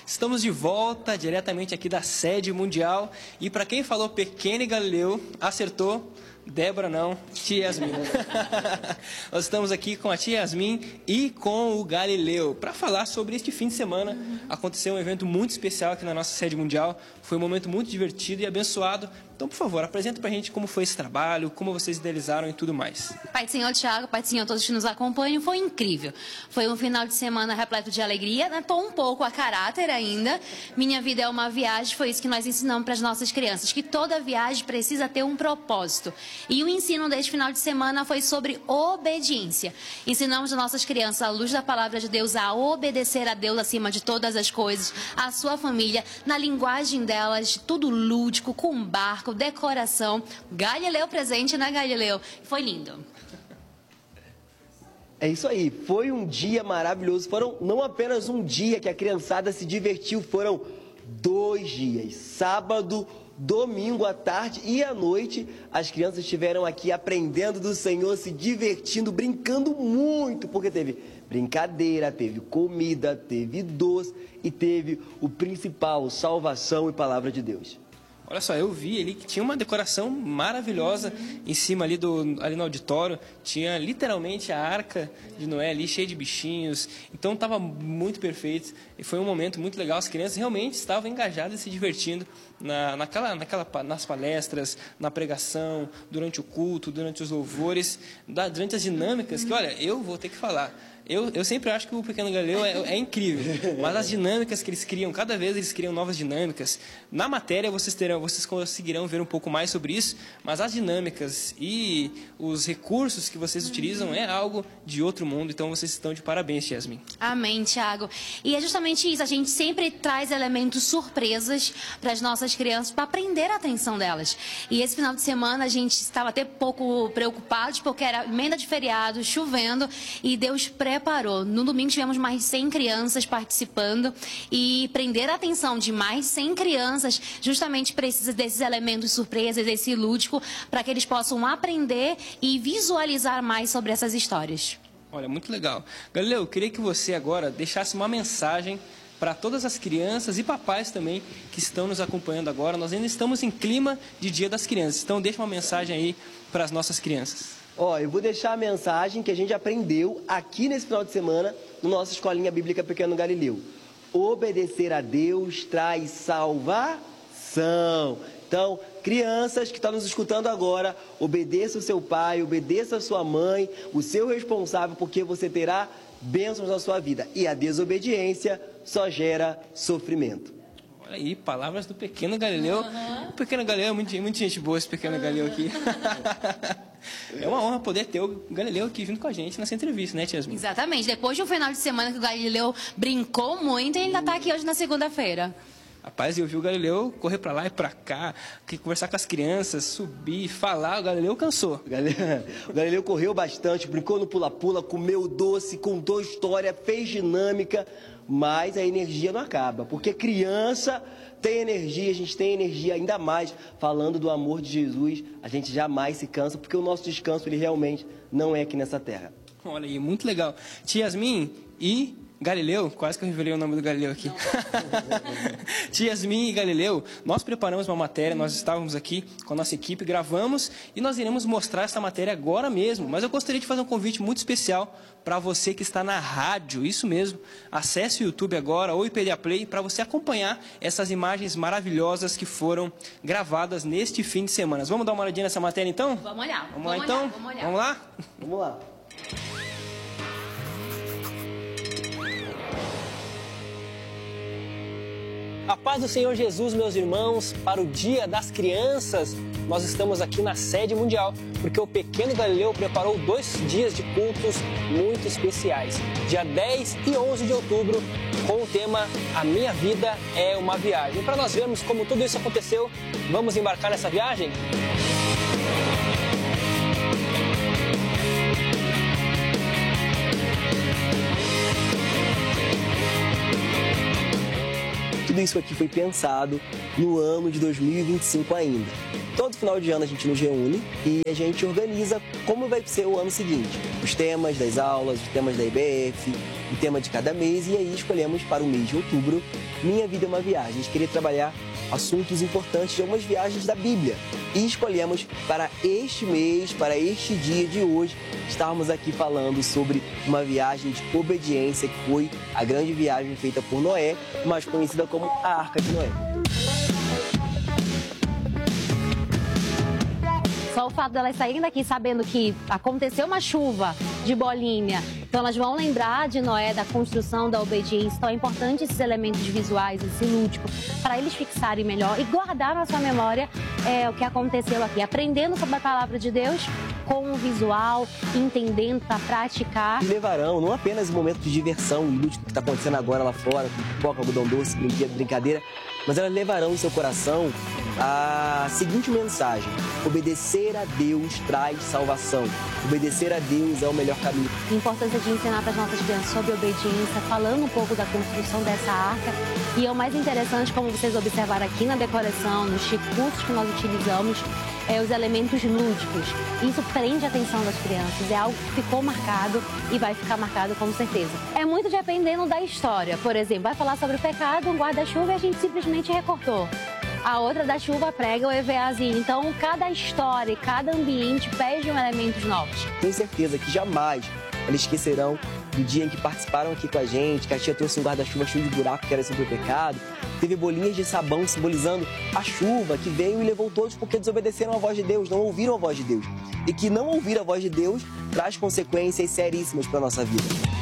Estamos de volta diretamente aqui da sede mundial. E para quem falou Pequeno Galileu, acertou. Débora não, tia Yasmin. Nós estamos aqui com a tia Yasmin e com o Galileu para falar sobre este fim de semana. Aconteceu um evento muito especial aqui na nossa sede mundial. Foi um momento muito divertido e abençoado. Então, por favor, apresenta pra gente como foi esse trabalho, como vocês idealizaram e tudo mais. Pai do Senhor Tiago, Pai do Senhor, todos que nos acompanham, foi incrível. Foi um final de semana repleto de alegria, né? Tô um pouco a caráter ainda. Minha vida é uma viagem, foi isso que nós ensinamos para as nossas crianças, que toda viagem precisa ter um propósito. E o ensino deste final de semana foi sobre obediência. Ensinamos as nossas crianças, à luz da palavra de Deus, a obedecer a Deus acima de todas as coisas, a sua família, na linguagem delas, tudo lúdico, com barco, decoração. Galileu presente, né, Galileu? Foi lindo. É isso aí, foi um dia maravilhoso. Foram não apenas um dia que a criançada se divertiu, foram 2 dias. Sábado, domingo à tarde e à noite, as crianças estiveram aqui aprendendo do Senhor, se divertindo, brincando muito, porque teve brincadeira, teve comida, teve doce e teve o principal, salvação e palavra de Deus. Olha só, eu vi ali que tinha uma decoração maravilhosa em cima ali no auditório. Tinha literalmente a Arca de Noé ali, cheia de bichinhos. Então estava muito perfeito e foi um momento muito legal. As crianças realmente estavam engajadas e se divertindo nas palestras, na pregação, durante o culto, durante os louvores, durante as dinâmicas, que olha, eu vou ter que falar. Eu sempre acho que o Pequeno Galileu é incrível, mas as dinâmicas que eles criam, cada vez eles criam novas dinâmicas. Na matéria vocês conseguirão ver um pouco mais sobre isso, mas as dinâmicas e os recursos que vocês utilizam é algo de outro mundo, então vocês estão de parabéns, Yasmin. Amém, Tiago. E é justamente isso, a gente sempre traz elementos surpresas para as nossas crianças, para prender a atenção delas. E esse final de semana a gente estava até pouco preocupados, porque era emenda de feriado, chovendo, e Deus preparou. No domingo tivemos mais de 100 crianças participando e prender a atenção de mais 100 crianças justamente precisa desses elementos surpresas, desse lúdico, para que eles possam aprender e visualizar mais sobre essas histórias. Olha, muito legal. Galileu, eu queria que você agora deixasse uma mensagem para todas as crianças e papais também que estão nos acompanhando agora. Nós ainda estamos em clima de Dia das Crianças, então deixa uma mensagem aí para as nossas crianças. Eu vou deixar a mensagem que a gente aprendeu aqui nesse final de semana no nossa escolinha bíblica Pequeno Galileu. Obedecer a Deus traz salvação. Então, crianças que estão nos escutando agora, obedeça o seu pai, obedeça a sua mãe, o seu responsável, porque você terá bênçãos na sua vida. E a desobediência só gera sofrimento. Olha aí, palavras do Pequeno Galileu. O Pequeno Galileu é muita gente boa, esse Pequeno Galileu aqui. É uma honra poder ter o Galileu aqui vindo com a gente nessa entrevista, né, tia Yasmin? Exatamente. Depois de um final de semana que o Galileu brincou muito, ele ainda está aqui hoje na segunda-feira. Rapaz, eu vi o Galileu correr para lá e para cá, conversar com as crianças, subir, falar. O Galileu cansou. O Galileu correu bastante, brincou no pula-pula, comeu doce, contou história, fez dinâmica, mas a energia não acaba, porque criança tem energia, a gente tem energia ainda mais. Falando do amor de Jesus, a gente jamais se cansa, porque o nosso descanso ele realmente não é aqui nessa terra. Olha aí, muito legal. Tia Yasmin e Galileu, quase que eu revelei o nome do Galileu aqui. Tia Yasmin e Galileu, nós preparamos uma matéria, nós estávamos aqui com a nossa equipe, gravamos e nós iremos mostrar essa matéria agora mesmo. Mas eu gostaria de fazer um convite muito especial para você que está na rádio, isso mesmo. Acesse o YouTube agora ou o IPDA Play para você acompanhar essas imagens maravilhosas que foram gravadas neste fim de semana. Vamos dar uma olhadinha nessa matéria então? Vamos olhar. Vamos lá então? Vamos lá? Vamos lá. A paz do Senhor Jesus, meus irmãos, para o Dia das Crianças, nós estamos aqui na sede mundial, porque o Pequeno Galileu preparou 2 dias de cultos muito especiais, dia 10 e 11 de outubro, com o tema A Minha Vida é uma Viagem. E para nós vermos como tudo isso aconteceu, vamos embarcar nessa viagem? Tudo isso aqui foi pensado no ano de 2025 ainda. Todo final de ano a gente nos reúne e a gente organiza como vai ser o ano seguinte. Os temas das aulas, os temas da IBF, o tema de cada mês, e aí escolhemos para o mês de outubro, Minha Vida é uma Viagem. A gente queria trabalhar assuntos importantes de algumas viagens da Bíblia. E escolhemos para este mês, para este dia de hoje, estarmos aqui falando sobre uma viagem de obediência, que foi a grande viagem feita por Noé, mais conhecida como a Arca de Noé. Só o fato delas saírem daqui sabendo que aconteceu uma chuva de bolinha, então elas vão lembrar de Noé, da construção, da obediência. Então é importante esses elementos visuais, esse lúdico, para eles fixarem melhor e guardar na sua memória o que aconteceu aqui, aprendendo sobre a palavra de Deus com o visual, entendendo para praticar. E levarão não apenas um momento de diversão e lúdico que está acontecendo agora lá fora, com pipoca, algodão doce, brincadeira, mas elas levarão em seu coração a seguinte mensagem: obedecer a Deus traz salvação. Obedecer a Deus é o melhor caminho. A importância de ensinar para as nossas crianças sobre obediência, falando um pouco da construção dessa arca. E é o mais interessante, como vocês observaram aqui na decoração, nos recursos que nós utilizamos, os elementos lúdicos. Isso prende a atenção das crianças, é algo que ficou marcado e vai ficar marcado com certeza. É muito dependendo da história. Por exemplo, vai falar sobre o pecado, um guarda-chuva e a gente simplesmente recortou. A outra da chuva prega o EVAzinho. Então, cada história, cada ambiente pedem elementos novos. Tenho certeza que jamais eles esquecerão do dia em que participaram aqui com a gente, que a tia trouxe um guarda-chuva cheio de buraco que era sobre o pecado. Teve bolinhas de sabão simbolizando a chuva que veio e levou todos porque desobedeceram a voz de Deus, não ouviram a voz de Deus. E que não ouvir a voz de Deus traz consequências seríssimas para a nossa vida.